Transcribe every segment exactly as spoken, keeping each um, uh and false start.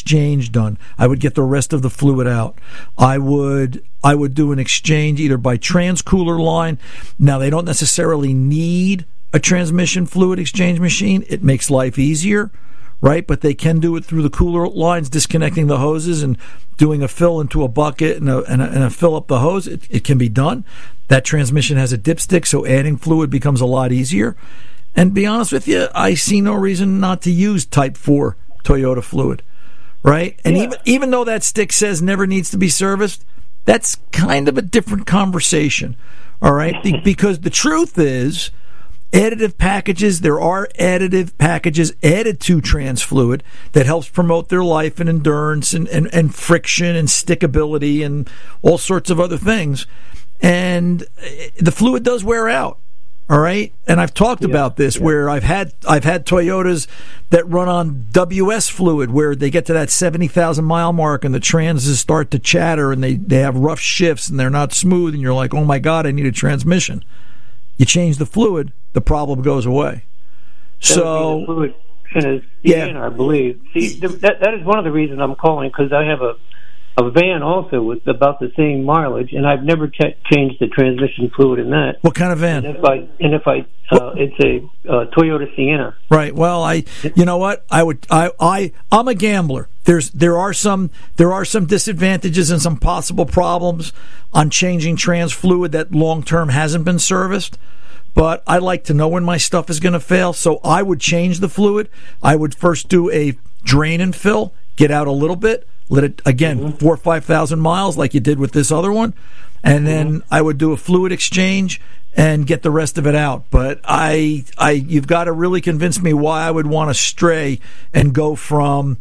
exchange done. I would get the rest of the fluid out. I would I would do an exchange either by transcooler line. Now, they don't necessarily need a transmission fluid exchange machine. It makes life easier, right? But they can do it through the cooler lines, disconnecting the hoses and doing a fill into a bucket and a, and a, and a fill up the hose. It, it can be done. That transmission has a dipstick, so adding fluid becomes a lot easier. And to be honest with you, I see no reason not to use Type four Toyota fluid, right? And yeah. even even though that stick says never needs to be serviced, that's kind of a different conversation, all right? Because the truth is, additive packages, there are additive packages added to trans fluid that helps promote their life and endurance and, and, and friction and stickability and all sorts of other things. And the fluid does wear out. All right, and I've talked yeah, about this yeah. where I've had I've had Toyotas that run on W S fluid where they get to that seventy thousand mile mark and the transes start to chatter and they, they have rough shifts and they're not smooth and you're like, oh my God, I need a transmission. You change the fluid, the problem goes away. That so the fluid is yeah, I believe. See, that that is one of the reasons I'm calling, because I have a. a van also with about the same mileage, and I've never ch- changed the transmission fluid in that. What kind of van? And if I, and if I uh, it's a uh, Toyota Sienna. Right. Well, I, you know what? I would, I, I, I'm a gambler. There's, there are some, there are some disadvantages and some possible problems on changing trans fluid that long term hasn't been serviced. But I like to know when my stuff is going to fail, so I would change the fluid. I would first do a drain and fill, get out a little bit. Let it, again, mm-hmm. four or five thousand miles like you did with this other one. And then mm-hmm. I would do a fluid exchange and get the rest of it out. But I, I, you've got to really convince me why I would want to stray and go from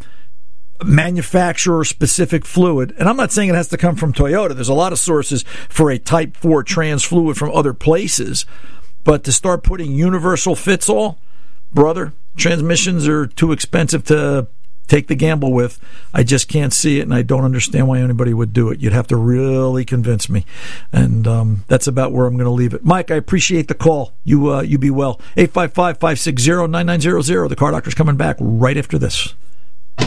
manufacturer-specific fluid. And I'm not saying it has to come from Toyota. There's a lot of sources for a Type four trans fluid from other places. But to start putting universal fits-all, brother, transmissions are too expensive to take the gamble with. I just can't see it, and I don't understand why anybody would do it. You'd have to really convince me, and um, that's about where I'm going to leave it. Mike, I appreciate the call. You uh, you be well. eight five five, five six zero, nine nine zero zero. The Car Doctor's coming back right after this.